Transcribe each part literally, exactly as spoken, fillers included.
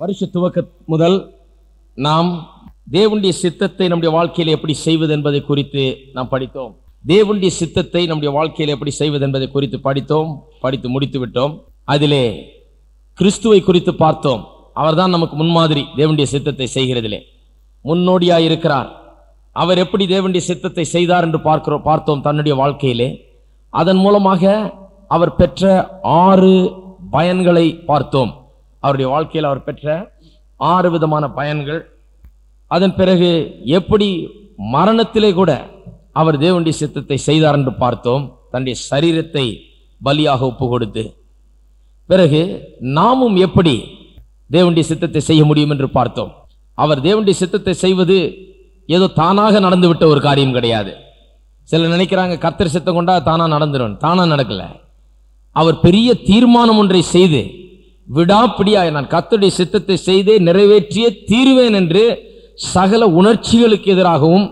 வருஷ துவக்க முதல் நாம் தேவனுடைய சித்தத்தை நம்முடைய வாழ்க்கையில் எப்படி செய்வது என்பதை குறித்து நாம் படித்தோம். தேவனுடைய சித்தத்தை நம்முடைய வாழ்க்கையில் எப்படி செய்வது என்பதை குறித்து படித்தோம், படித்து முடித்து விட்டோம். அதிலே கிறிஸ்துவை குறித்து பார்த்தோம். அவர்தான் நமக்கு முன்மாதிரி. தேவனுடைய சித்தத்தை செய்கிறதிலே முன்னோடியாய் இருக்கிறார். அவர் எப்படி தேவனுடைய சித்தத்தை செய்தார் என்று பார்க்கிறோம் பார்த்தோம் தன்னுடைய வாழ்க்கையிலே. அதன் மூலமாக அவர் பெற்ற ஆறு பயன்களை பார்த்தோம். அவருடைய வாழ்க்கையில் அவர் பெற்ற ஆறு விதமான பயன்கள். அதன் பிறகு எப்படி மரணத்திலே கூட அவர் தேவனுடைய சித்தத்தை செய்தார் என்று பார்த்தோம், தன்னுடைய சரீரத்தை பலியாக ஒப்பு கொடுத்து. பிறகு நாமும் எப்படி தேவனுடைய சித்தத்தை செய்ய முடியும் என்று பார்த்தோம். அவர் தேவனுடைய சித்தத்தை செய்வது ஏதோ தானாக நடந்துவிட்ட ஒரு காரியம் கிடையாது. சிலர் நினைக்கிறாங்க கர்த்தர் சித்தம் கொண்டா தானா நடந்துடும். தானா நடக்கல. அவர் பெரிய தீர்மானம் ஒன்றை செய்து விடாப்பிடியாய் நான் கர்த்தருடைய சித்தத்தை செய்தே நிறைவேற்றிய தீர்வேன் என்று சகல உணர்ச்சிகளுக்கு எதிராகவும்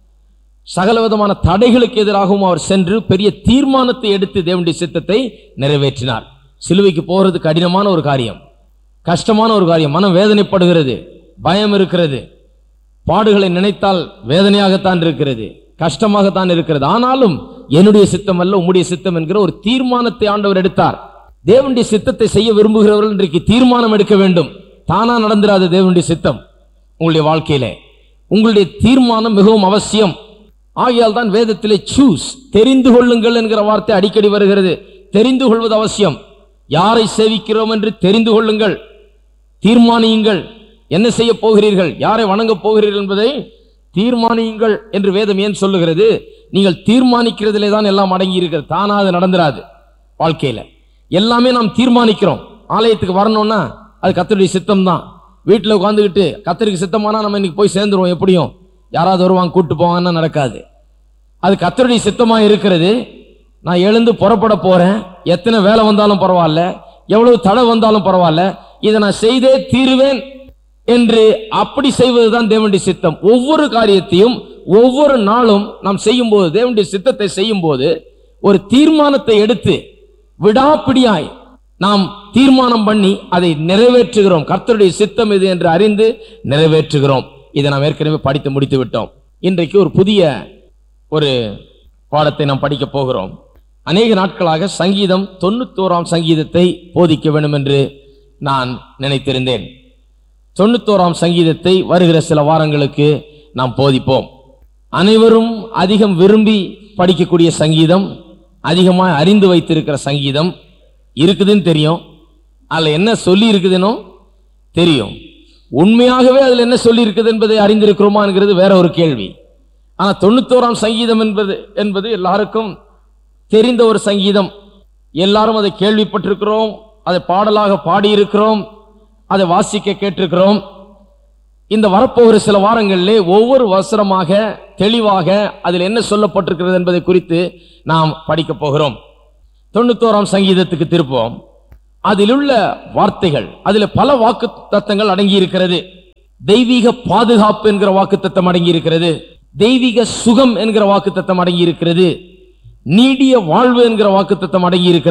சகல விதமான தடைகளுக்கு எதிராகவும் அவர் சென்று பெரிய தீர்மானத்தை எடுத்து தேவனுடைய சித்தத்தை நிறைவேற்றினார். சிலுவைக்கு போகிறது கடினமான ஒரு காரியம், கஷ்டமான ஒரு காரியம். மனம் வேதனைப்படுகிறது, பயம் இருக்கிறது, பாடுகளை நினைத்தால் வேதனையாகத்தான் இருக்கிறது, கஷ்டமாகத்தான் இருக்கிறது. ஆனாலும் என்னுடைய சித்தம் அல்ல உம்முடைய சித்தம் என்கிற ஒரு தீர்மானத்தை ஆண்டவர் எடுத்தார். தேவனுடைய சித்தத்தை செய்ய விரும்புகிறவர்கள் இன்றைக்கு தீர்மானம் எடுக்க வேண்டும். தானா நடந்துராது தேவனுடைய சித்தம் உங்களுடைய வாழ்க்கையிலே. உங்களுடைய தீர்மானம் மிகவும் அவசியம். ஆகையால் தான் வேதத்திலே சூஸ், தெரிந்து கொள்ளுங்கள் என்கிற வார்த்தை அடிக்கடி வருகிறது. தெரிந்து கொள்வது அவசியம். யாரை சேவிக்கிறோம் என்று தெரிந்து கொள்ளுங்கள், தீர்மானியுங்கள். என்ன செய்ய போகிறீர்கள், யாரை வணங்கப் போகிறீர்கள் என்பதை தீர்மானியுங்கள் என்று வேதம் ஏன் சொல்லுகிறது? நீங்கள் தீர்மானிக்கிறதிலே தான் எல்லாம் அடங்கி இருக்கிறது. தானா அது நடந்துராது. வாழ்க்கையில எல்லாமே நாம் தீர்மானிக்கிறோம். ஆலயத்துக்கு வரணும்னா அது கர்த்தருடைய சித்தம் தான். வீட்டில் உட்காந்துக்கிட்டு கர்த்தருக்கு சித்தமானா நம்ம இன்னைக்கு போய் சேர்ந்துருவோம். எப்படியும் யாராவது வருவாங்க கூட்டு போவாங்கன்னா நடக்காது. அது கர்த்தருடைய சித்தமா இருக்கிறது. நான் எழுந்து புறப்பட போறேன், எத்தனை வேலை வந்தாலும் பரவாயில்ல, எவ்வளவு தடை வந்தாலும் பரவாயில்ல, இதை நான் செய்தே தீருவேன் என்று அப்படி செய்வதுதான் தேவனுடைய சித்தம். ஒவ்வொரு காரியத்தையும் ஒவ்வொரு நாளும் நாம் செய்யும் போது, தேவனுடைய சித்தத்தை செய்யும் போது ஒரு தீர்மானத்தை எடுத்து விடாப்பிடியாய் நாம் தீர்மானம் பண்ணி அதை நிறைவேற்றுகிறோம். கர்த்தருடைய சித்தம் இது என்று அறிந்து நிறைவேற்றுகிறோம். இதை நாம் ஏற்கனவே படித்து முடித்து விட்டோம். இன்றைக்கு ஒரு புதிய ஒரு பாடத்தை நாம் படிக்க போகிறோம். அநேக நாட்களாக சங்கீதம் தொண்ணூத்தோராம் சங்கீதத்தை போதிக்க வேண்டும் என்று நான் நினைத்திருந்தேன். தொண்ணூத்தோராம் சங்கீதத்தை வருகிற சில வாரங்களுக்கு நாம் போதிப்போம். அனைவரும் அதிகம் விரும்பி படிக்கக்கூடிய சங்கீதம், அதிகமாக அறிந்து வைத்திருக்கிற சங்கீதம் இருக்குதுன்னு தெரியும். அதில் என்ன சொல்லி இருக்குதுன்னு தெரியும். உண்மையாகவே அதில் என்ன சொல்லி இருக்குது என்பதை அறிந்திருக்கிறோமா என்கிறது வேற ஒரு கேள்வி. ஆனால் தொண்ணூத்தோராம் சங்கீதம் என்பது என்பது எல்லாருக்கும் தெரிந்த ஒரு சங்கீதம். எல்லாரும் அதை கேள்விப்பட்டிருக்கிறோம், அதை பாடலாக பாடியிருக்கிறோம், அதை வாசிக்க கேட்டிருக்கிறோம். இந்த வரப்போகிற சில வாரங்களிலே ஒவ்வொரு வசனமாக தெளிவாக அதில் என்ன சொல்லப்பட்டிருக்கிறது என்பதை குறித்து நாம் படிக்க போகிறோம். தொண்ணூத்தோராம் சங்கீதத்துக்கு திருப்போம். அதில் உள்ள வார்த்தைகள், அதில் பல வாக்கு தத்தங்கள் அடங்கி இருக்கிறது. தெய்வீக பாதுகாப்பு என்கிற வாக்கு தத்தம் அடங்கி இருக்கிறது. தெய்வீக சுகம் என்கிற வாக்கு தத்தம் அடங்கி இருக்கிறது. நீடிய வாழ்வு என்கிற வாக்கு தத்தம் அடங்கி இருக்கிறது.